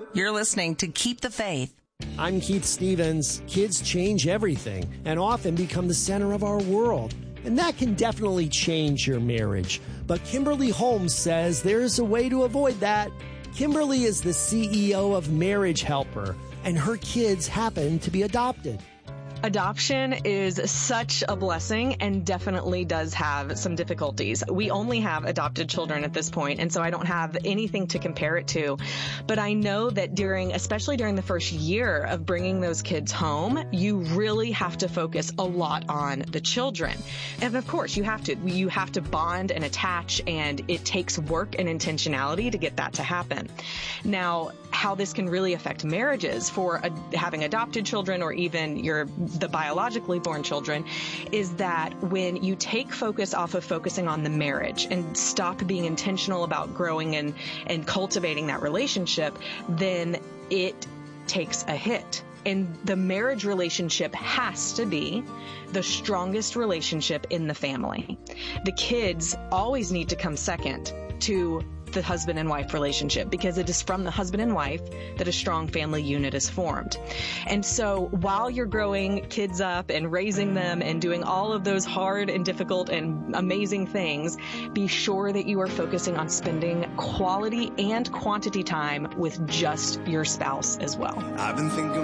You're listening to Keep the Faith. I'm Keith Stevens. Kids change everything and often become the center of our world. And that can definitely change your marriage. But Kimberly Holmes says there's a way to avoid that. Kimberly is the CEO of Marriage Helper, and her kids happen to be adopted. Adoption is such a blessing and definitely does have some difficulties. We only have adopted children at this point, and so I don't have anything to compare it to. But I know that especially during the first year of bringing those kids home, you really have to focus a lot on the children. And of course, you have to bond and attach, and it takes work and intentionality to get that to happen. Now, how this can really affect marriages for having adopted children or even the biologically born children is that when you take focus off of focusing on the marriage and stop being intentional about growing and cultivating that relationship, then it takes a hit. And the marriage relationship has to be the strongest relationship in the family. The kids always need to come second to the husband and wife relationship, because it is from the husband and wife that a strong family unit is formed. And so while you're growing kids up and raising them and doing all of those hard and difficult and amazing things, be sure that you are focusing on spending quality and quantity time with just your spouse as well. I've been thinking